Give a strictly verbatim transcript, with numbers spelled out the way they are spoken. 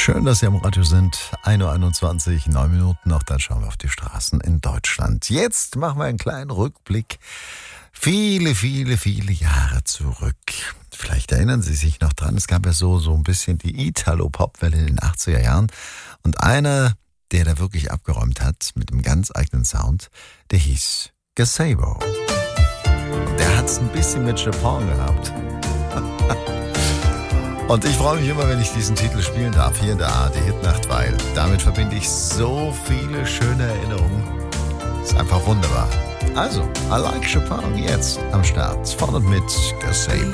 Schön, dass Sie am Radio sind. ein Uhr einundzwanzig, neun Minuten noch, dann schauen wir auf die Straßen in Deutschland. Jetzt machen wir einen kleinen Rückblick. Viele, viele, viele Jahre zurück. Vielleicht erinnern Sie sich noch dran, es gab ja so, so ein bisschen die Italo-Pop-Welle in den achtziger Jahren. Und einer, der da wirklich abgeräumt hat, mit einem ganz eigenen Sound, der hieß Gazebo. Der hat es ein bisschen mit Chopin gehabt. Und ich freue mich immer, wenn ich diesen Titel spielen darf, hier in der A R D-Hitnacht, weil damit verbinde ich so viele schöne Erinnerungen. Ist einfach wunderbar. Also, I Like Chopin jetzt am Start. Von und mit Gazebo.